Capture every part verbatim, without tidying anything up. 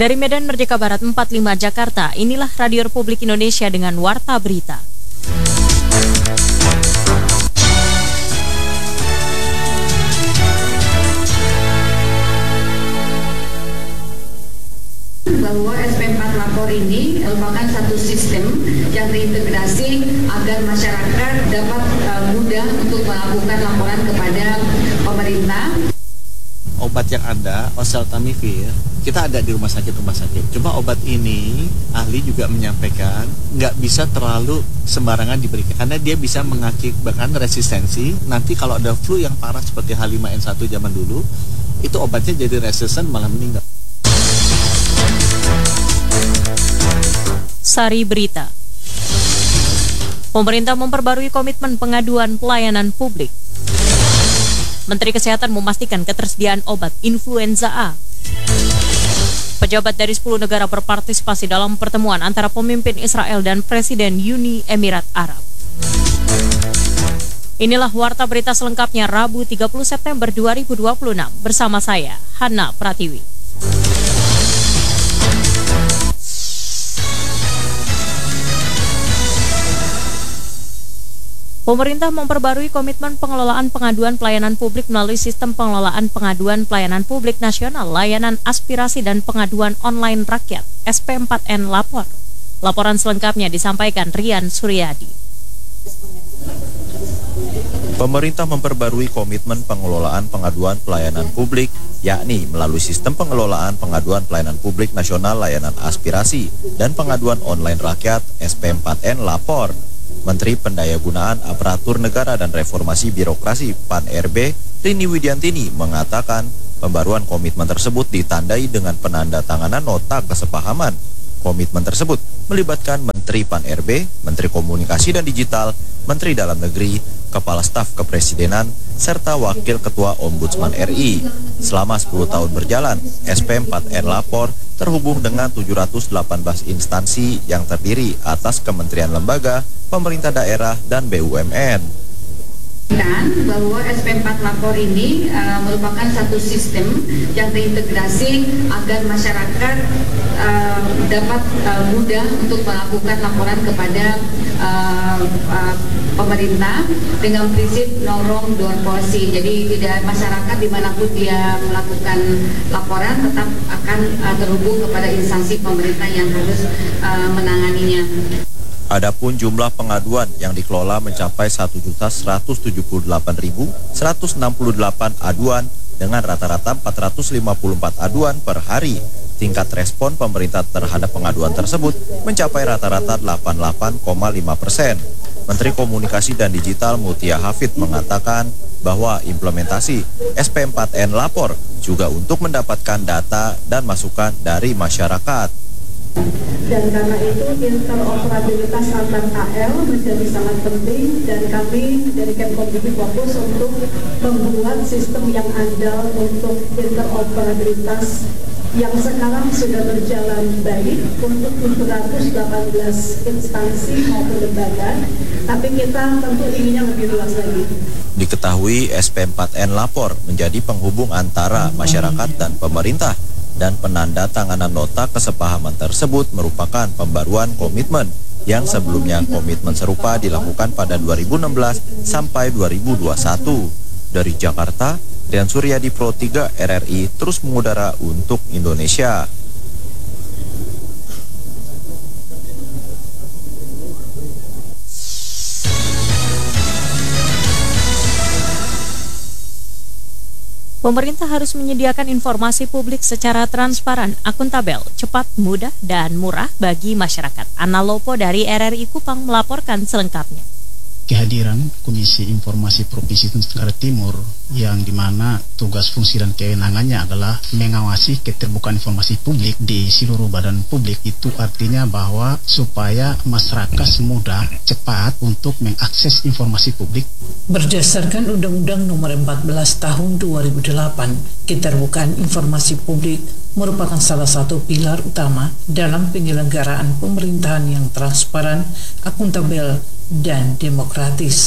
Dari Medan Merdeka Barat empat puluh lima Jakarta, inilah Radio Republik Indonesia dengan Warta Berita. Bahwa S P empat Lapor ini merupakan satu sistem yang terintegrasi agar masyarakat dapat uh, mudah untuk melakukan laporan kepada pemerintah. Obat yang ada, oseltamivir, kita ada di rumah sakit-rumah sakit. Cuma obat ini, ahli juga menyampaikan, nggak bisa terlalu sembarangan diberikan. Karena dia bisa mengakibatkan resistensi. Nanti kalau ada flu yang parah seperti H lima N satu zaman dulu, itu obatnya jadi resisten malah meninggal. Sari Berita. Pemerintah memperbarui komitmen pengaduan pelayanan publik. Menteri Kesehatan memastikan ketersediaan obat influenza A. Pejabat dari sepuluh negara berpartisipasi dalam pertemuan antara pemimpin Israel dan Presiden Uni Emirat Arab. Inilah Warta Berita selengkapnya Rabu tiga puluh September dua ribu dua puluh enam bersama saya, Hana Pratiwi. Pemerintah memperbarui komitmen pengelolaan pengaduan pelayanan publik melalui sistem pengelolaan pengaduan pelayanan publik nasional, layanan aspirasi dan pengaduan online rakyat S P empat N Lapor. Laporan selengkapnya disampaikan Rian Suryadi. Pemerintah memperbarui komitmen pengelolaan pengaduan pelayanan publik, yakni melalui sistem pengelolaan pengaduan pelayanan publik nasional, layanan aspirasi dan pengaduan online rakyat S P empat N Lapor. Menteri Pendayagunaan Aparatur Negara dan Reformasi Birokrasi P A N R B, Rini Widiantini, mengatakan pembaruan komitmen tersebut ditandai dengan penandatanganan nota kesepahaman. Komitmen tersebut melibatkan Menteri P A N R B, Menteri Komunikasi dan Digital, Menteri Dalam Negeri, Kepala Staf Kepresidenan, serta Wakil Ketua Ombudsman R I. Selama sepuluh tahun berjalan, S P empat N Lapor terhubung dengan tujuh ratus delapan belas instansi yang terdiri atas kementerian lembaga, pemerintah daerah, dan B U M N. Dan bahwa S P empat Lapor ini uh, merupakan satu sistem yang terintegrasi agar masyarakat uh, dapat uh, mudah untuk melakukan laporan kepada uh, uh, pemerintah dengan prinsip no wrong, don't policy. Jadi tidak masyarakat dimanapun dia melakukan laporan tetap akan uh, terhubung kepada instansi pemerintah yang harus uh, menanganinya. Adapun jumlah pengaduan yang dikelola mencapai satu juta seratus tujuh puluh delapan ribu seratus enam puluh delapan aduan dengan rata-rata empat ratus lima puluh empat aduan per hari. Tingkat respon pemerintah terhadap pengaduan tersebut mencapai rata-rata delapan puluh delapan koma lima persen. Menteri Komunikasi dan Digital Mutia Hafid mengatakan bahwa implementasi S P empat N Lapor juga untuk mendapatkan data dan masukan dari masyarakat. Dan karena itu interoperabilitas antar K L menjadi sangat penting dan kami dari Kemkominfo fokus untuk membuat sistem yang andal untuk interoperabilitas yang sekarang sudah berjalan baik untuk tujuh ratus delapan belas instansi maupun lembaga, tapi kita tentu inginnya lebih luas lagi. Diketahui S P empat N Lapor menjadi penghubung antara masyarakat dan pemerintah. Dan penanda tanganan nota kesepahaman tersebut merupakan pembaruan komitmen yang sebelumnya komitmen serupa dilakukan pada dua ribu enam belas sampai dua ribu dua puluh satu. Dari Jakarta, Rian Suryadi Pro tiga R R I terus mengudara untuk Indonesia. Pemerintah harus menyediakan informasi publik secara transparan, akuntabel, cepat, mudah, dan murah bagi masyarakat. Ana Lopo dari R R I Kupang melaporkan selengkapnya. Kehadiran Komisi Informasi Provinsi Nusa Tenggara Timur yang dimana tugas fungsi dan kewenangannya adalah mengawasi keterbukaan informasi publik di seluruh badan publik, itu artinya bahwa supaya masyarakat mudah, cepat untuk mengakses informasi publik. Berdasarkan Undang-Undang Nomor empat belas Tahun dua ribu delapan, keterbukaan informasi publik merupakan salah satu pilar utama dalam penyelenggaraan pemerintahan yang transparan, akuntabel, dan demokratis.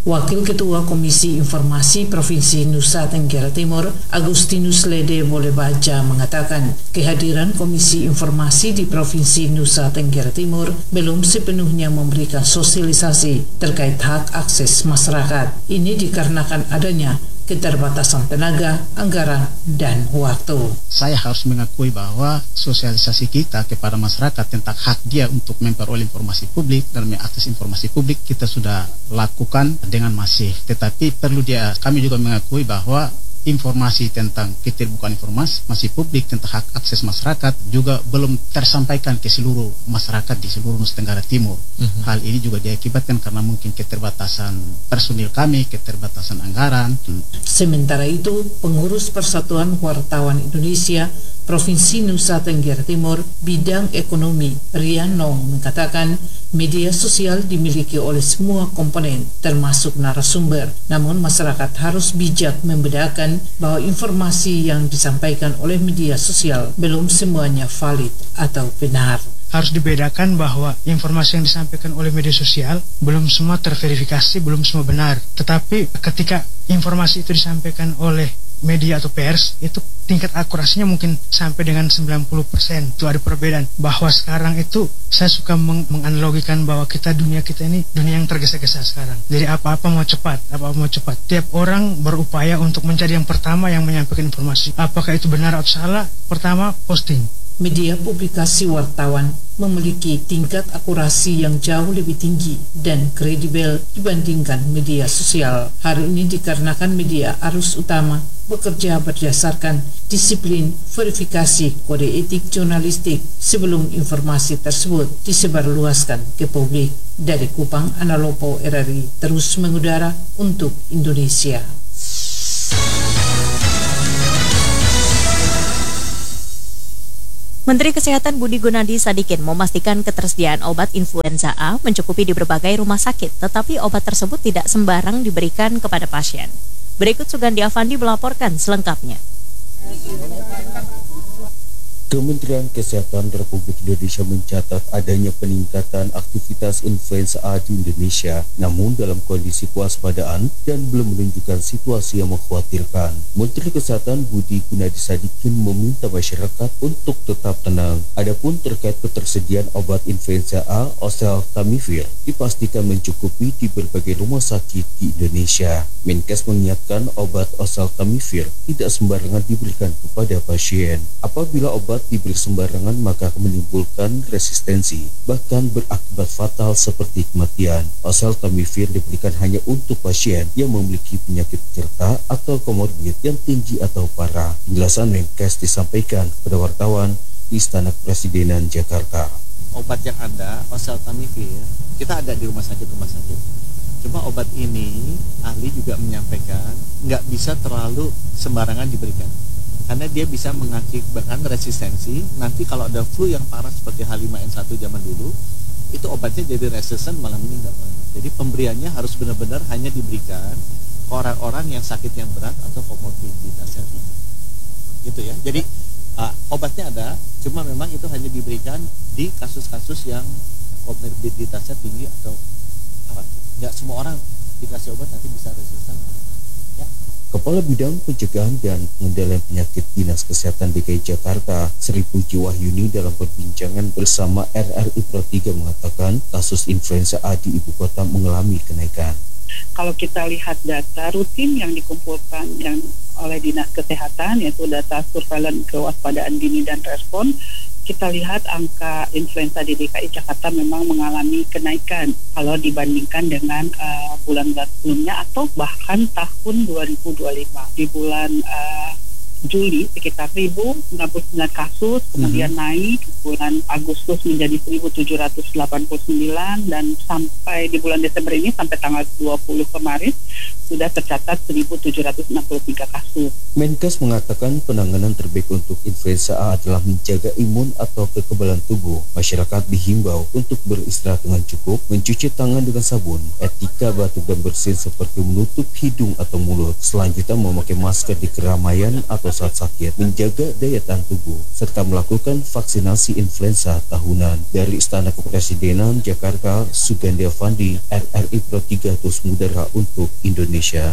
Wakil Ketua Komisi Informasi Provinsi Nusa Tenggara Timur, Agustinus Lede Bolebaja mengatakan, kehadiran Komisi Informasi di Provinsi Nusa Tenggara Timur belum sepenuhnya memberikan sosialisasi terkait hak akses masyarakat. Ini dikarenakan adanya keterbatasan tenaga, anggaran, dan waktu. Saya harus mengakui bahwa sosialisasi kita kepada masyarakat tentang hak dia untuk memperoleh informasi publik dan mengakses informasi publik kita sudah lakukan dengan masif. Tetapi perlu dia, kami juga mengakui bahwa informasi tentang keterbukaan informasi masih publik tentang hak akses masyarakat juga belum tersampaikan ke seluruh masyarakat di seluruh Nusa Tenggara Timur. Mm-hmm. Hal ini juga diakibatkan karena mungkin keterbatasan personil kami, keterbatasan anggaran. Sementara itu, pengurus Persatuan Wartawan Indonesia Provinsi Nusa Tenggara Timur bidang ekonomi Rian Nong mengatakan media sosial dimiliki oleh semua komponen termasuk narasumber, namun masyarakat harus bijak membedakan bahwa informasi yang disampaikan oleh media sosial belum semuanya valid atau benar. Harus dibedakan bahwa informasi yang disampaikan oleh media sosial belum semua terverifikasi, belum semua benar. Tetapi ketika informasi itu disampaikan oleh media atau pers, itu tingkat akurasinya mungkin sampai dengan sembilan puluh persen. Itu ada perbedaan. Bahwa sekarang itu saya suka meng- menganalogikan bahwa kita dunia kita ini dunia yang tergesa-gesa sekarang. Jadi apa-apa mau cepat, apa-apa mau cepat. Tiap orang berupaya untuk mencari yang pertama yang menyampaikan informasi. Apakah itu benar atau salah? Pertama, posting. Media publikasi wartawan memiliki tingkat akurasi yang jauh lebih tinggi dan kredibel dibandingkan media sosial. Hal ini dikarenakan media arus utama bekerja berdasarkan disiplin verifikasi kode etik jurnalistik sebelum informasi tersebut disebarluaskan ke publik. Dari Kupang, Analopo R R I terus mengudara untuk Indonesia. Menteri Kesehatan Budi Gunadi Sadikin memastikan ketersediaan obat influenza A mencukupi di berbagai rumah sakit, tetapi obat tersebut tidak sembarang diberikan kepada pasien. Berikut Sugandi Avandi melaporkan selengkapnya. Kementerian Kesehatan Republik Indonesia mencatat adanya peningkatan aktivitas influenza A di Indonesia, namun dalam kondisi kewaspadaan dan belum menunjukkan situasi yang mengkhawatirkan. Menteri Kesehatan Budi Gunadi Sadikin meminta masyarakat untuk tetap tenang. Adapun terkait ketersediaan obat influenza A, oseltamivir, dipastikan mencukupi di berbagai rumah sakit di Indonesia. Menkes mengingatkan obat oseltamivir tidak sembarangan diberikan kepada pasien. Apabila obat diberi sembarangan maka akan menimbulkan resistensi, bahkan berakibat fatal seperti kematian. Oseltamivir diberikan hanya untuk pasien yang memiliki penyakit penyerta atau komorbid yang tinggi atau parah. Penjelasan Menkes disampaikan kepada wartawan di Istana Kepresidenan Jakarta. Obat yang ada, oseltamivir, kita ada di rumah sakit-rumah sakit. Cuma obat ini, ahli juga menyampaikan, nggak bisa terlalu sembarangan diberikan. Karena dia bisa mengakibatkan resistensi. Nanti kalau ada flu yang parah seperti H lima N satu zaman dulu, itu obatnya jadi resisten, malah meninggal. Jadi pemberiannya harus benar-benar hanya diberikan ke orang-orang yang sakitnya berat atau komorbiditasnya tinggi. Gitu ya. Jadi uh, obatnya ada, cuma memang itu hanya diberikan di kasus-kasus yang komorbiditasnya tinggi atau apa. Nggak semua orang dikasih obat nanti bisa resisten. Ya. Kepala Bidang Pencegahan dan Pengendalian Penyakit Dinas Kesehatan D K I Jakarta, Sri Puji Wahyuni dalam perbincangan bersama R R I Pro tiga mengatakan kasus influenza A di ibu kota mengalami kenaikan. Kalau kita lihat data rutin yang dikumpulkan yang oleh Dinas Kesehatan, yaitu data surveillance kewaspadaan dini dan respon, kita lihat angka influenza di D K I Jakarta memang mengalami kenaikan kalau dibandingkan dengan uh, bulan-bulan sebelumnya atau bahkan tahun dua ribu dua puluh lima. Di bulan uh, Juli sekitar seribu sembilan puluh sembilan kasus, kemudian mm-hmm. naik bulan Agustus menjadi seribu tujuh ratus delapan puluh sembilan dan sampai di bulan Desember ini sampai tanggal dua puluh kemarin sudah tercatat seribu tujuh ratus enam puluh tiga kasus. Menkes mengatakan penanganan terbaik untuk influenza A adalah menjaga imun atau kekebalan tubuh. Masyarakat dihimbau untuk beristirahat dengan cukup, mencuci tangan dengan sabun, etika batuk dan bersin seperti menutup hidung atau mulut, selanjutnya memakai masker di keramaian atau saat sakit, menjaga daya tahan tubuh, serta melakukan vaksinasi influenza tahunan. Dari Istana Kepresidenan Jakarta, Sugandi Avandi, R R I Pro tiga Terus Mudara untuk Indonesia.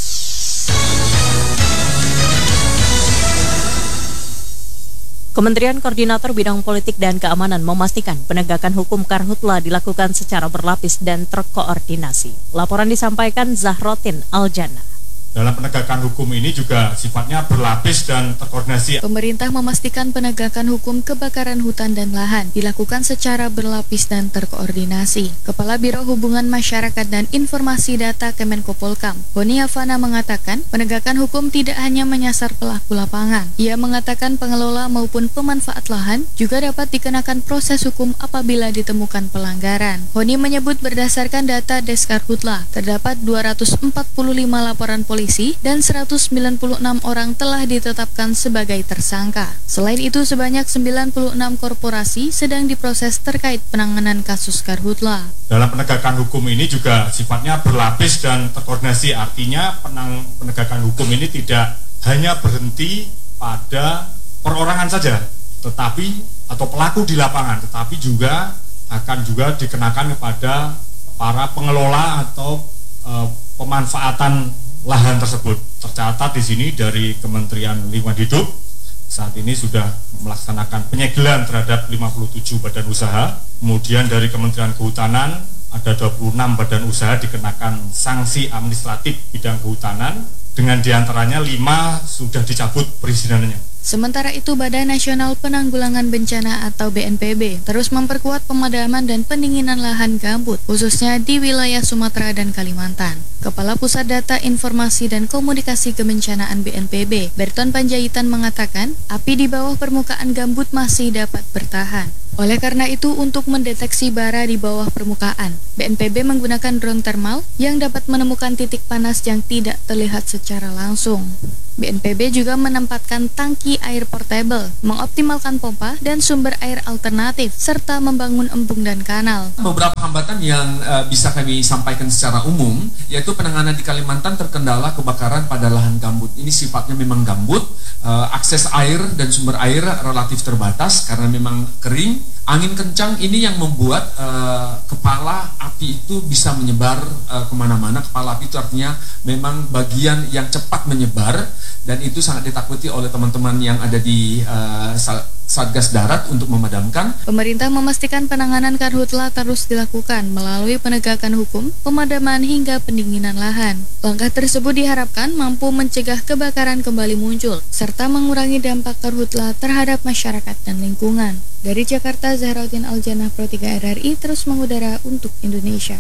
Kementerian Koordinator Bidang Politik dan Keamanan memastikan penegakan hukum Karhutla dilakukan secara berlapis dan terkoordinasi. Laporan disampaikan Zahrotin Aljana. Dalam penegakan hukum ini juga sifatnya berlapis dan terkoordinasi. Pemerintah memastikan penegakan hukum kebakaran hutan dan lahan dilakukan secara berlapis dan terkoordinasi. Kepala Biro Hubungan Masyarakat dan Informasi Data Kemenkopolkam, Honi Havana mengatakan penegakan hukum tidak hanya menyasar pelaku lapangan. Ia mengatakan pengelola maupun pemanfaat lahan juga dapat dikenakan proses hukum apabila ditemukan pelanggaran. Honi menyebut berdasarkan data Deskarhutla, terdapat dua ratus empat puluh lima laporan polisi dan seratus sembilan puluh enam orang telah ditetapkan sebagai tersangka. Selain itu, sebanyak sembilan puluh enam korporasi sedang diproses terkait penanganan kasus Karhutla. Dalam penegakan hukum ini juga sifatnya berlapis dan terkoordinasi, artinya penang, penegakan hukum ini tidak hanya berhenti pada perorangan saja, tetapi atau pelaku di lapangan, tetapi juga akan juga dikenakan kepada para pengelola atau e, pemanfaatan lahan tersebut. Tercatat di sini dari Kementerian Lingkungan Hidup saat ini sudah melaksanakan penyegelan terhadap lima puluh tujuh badan usaha. Kemudian dari Kementerian Kehutanan ada dua puluh enam badan usaha dikenakan sanksi administratif bidang kehutanan, dengan diantaranya lima sudah dicabut perizinannya. Sementara itu, Badan Nasional Penanggulangan Bencana atau B N P B terus memperkuat pemadaman dan pendinginan lahan gambut, khususnya di wilayah Sumatera dan Kalimantan. Kepala Pusat Data Informasi dan Komunikasi Kebencanaan B N P B, Berton Panjaitan mengatakan, api di bawah permukaan gambut masih dapat bertahan. Oleh karena itu, untuk mendeteksi bara di bawah permukaan, B N P B menggunakan drone thermal yang dapat menemukan titik panas yang tidak terlihat secara langsung. B N P B juga menempatkan tangki air portable, mengoptimalkan pompa dan sumber air alternatif, serta membangun embung dan kanal. Beberapa hambatan yang uh, bisa kami sampaikan secara umum, yaitu penanganan di Kalimantan terkendala kebakaran pada lahan gambut. Ini sifatnya memang gambut, uh, akses air dan sumber air relatif terbatas karena memang kering. Angin kencang ini yang membuat uh, kepala api itu bisa menyebar uh, kemana-mana. Kepala api itu artinya memang bagian yang cepat menyebar, dan itu sangat ditakuti oleh teman-teman yang ada di uh, Satgas Darat untuk memadamkan. Pemerintah memastikan penanganan Karhutla terus dilakukan melalui penegakan hukum, pemadaman hingga pendinginan lahan. Langkah tersebut diharapkan mampu mencegah kebakaran kembali muncul, serta mengurangi dampak Karhutla terhadap masyarakat dan lingkungan. Dari Jakarta, Zahrotin Aljana, Pro tiga R R I terus mengudara untuk Indonesia.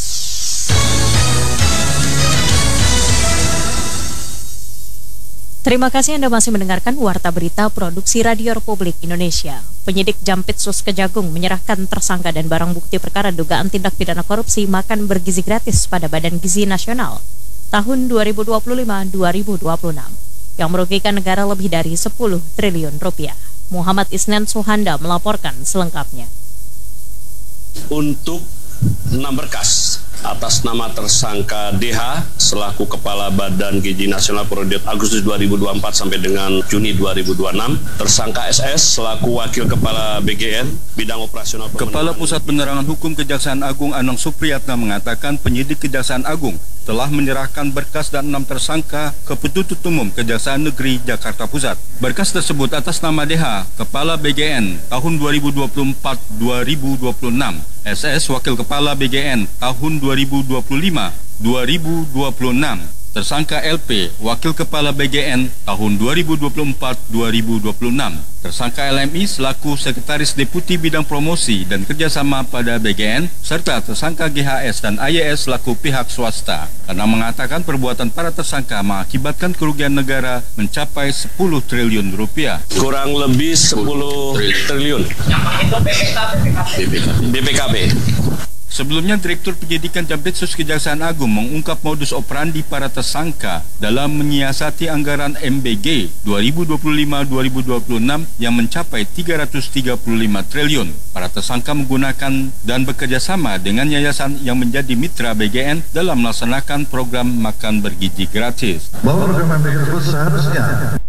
Terima kasih Anda masih mendengarkan Warta Berita Produksi Radio Republik Indonesia. Penyidik Jampitsus Kejagung menyerahkan tersangka dan barang bukti perkara dugaan tindak pidana korupsi makan bergizi gratis pada Badan Gizi Nasional tahun dua ribu dua puluh lima sampai dua ribu dua puluh enam yang merugikan negara lebih dari sepuluh triliun rupiah. Muhammad Isnan Suhanda melaporkan selengkapnya. Untuk enam berkas atas nama tersangka D H selaku Kepala Badan Gizi Nasional periode Agustus dua ribu dua puluh empat sampai dengan Juni dua ribu dua puluh enam, tersangka S S selaku Wakil Kepala B G N Bidang Operasional Pemenuhan. Kepala Pusat Penerangan Hukum Kejaksaan Agung Anang Supriyatna mengatakan penyidik Kejaksaan Agung telah menyerahkan berkas dan enam tersangka ke Penuntut Umum Kejaksaan Negeri Jakarta Pusat. Berkas tersebut atas nama D H, Kepala B G N tahun dua ribu dua puluh empat sampai dua ribu dua puluh enam, S S Wakil Kepala B G N tahun dua ribu dua puluh lima sampai dua ribu dua puluh enam, tersangka L P Wakil Kepala B G N tahun dua ribu dua puluh empat sampai dua ribu dua puluh enam, tersangka L M I selaku Sekretaris Deputi Bidang Promosi dan Kerjasama pada B G N, serta tersangka G H S dan A Y S selaku pihak swasta, karena mengatakan perbuatan para tersangka mengakibatkan kerugian negara mencapai sepuluh triliun rupiah. Kurang lebih sepuluh triliun. Yang itu B P K B. B P K B. Sebelumnya, Direktur Penyidikan Jampitsus Kejaksaan Agung mengungkap modus operandi para tersangka dalam menyiasati anggaran M B G dua ribu dua puluh lima sampai dua ribu dua puluh enam yang mencapai tiga ratus tiga puluh lima triliun. Para tersangka menggunakan dan bekerjasama dengan yayasan yang menjadi mitra B G N dalam melaksanakan program makan bergizi gratis. Bahwa program M B G tersebut seharusnya